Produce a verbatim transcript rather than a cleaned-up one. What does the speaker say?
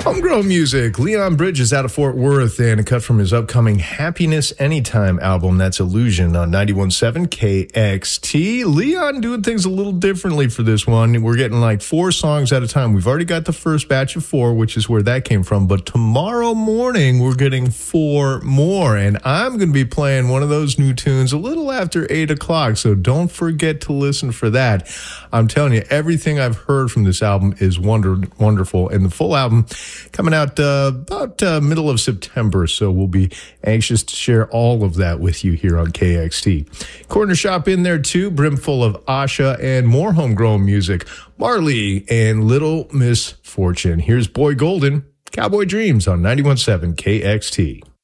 Homegrown music. Leon Bridges out of Fort Worth, and a cut from his upcoming Happiness Anytime album. That's Illusion on ninety-one point seven K X T. Leon doing things a little differently for this one. We're getting like four songs at a time. We've already got the first batch of four, which is where that came from. But tomorrow morning, we're getting four more. And I'm going to be playing one of those new tunes a little after eight o'clock. So don't forget to listen for that. I'm telling you, everything I've heard from this album is wonder, wonderful. And the full album coming out uh, about uh, middle of September, so we'll be anxious to share all of that with you here on K X T. Corner Shop in there too, brimful of Asha and more homegrown music. Marley and Little Miss Fortune. Here's Boy Golden, Cowboy Dreams on ninety-one point seven K X T.